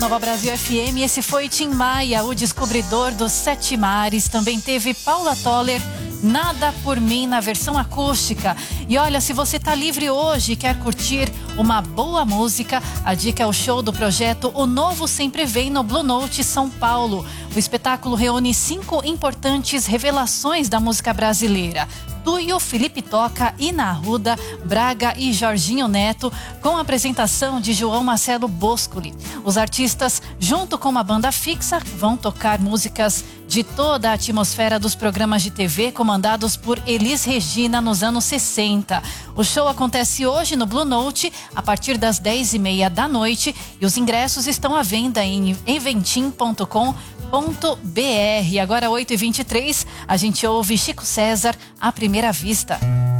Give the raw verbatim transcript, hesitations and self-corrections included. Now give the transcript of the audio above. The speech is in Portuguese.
Nova Brasil F M. Esse foi Tim Maia, o descobridor dos sete mares. Também teve Paula Toller, Nada por Mim, na versão acústica. E olha, se você tá livre hoje e quer curtir uma boa música, a dica é o show do projeto O Novo Sempre Vem no Blue Note São Paulo. O espetáculo reúne cinco importantes revelações da música brasileira: Tuyo, Felipe Toca, Ina Arruda, Braga e Jorginho Neto, com a apresentação de João Marcelo Boscoli. Os artistas, junto com uma banda fixa, vão tocar músicas de toda a atmosfera dos programas de T V comandados por Elis Regina nos anos sessenta. O show acontece hoje no Blue Note, a partir das dez e meia da noite, e os ingressos estão à venda em eventim ponto com ponto br. Agora oito e vinte e três, a gente ouve Chico César, À Primeira Vista.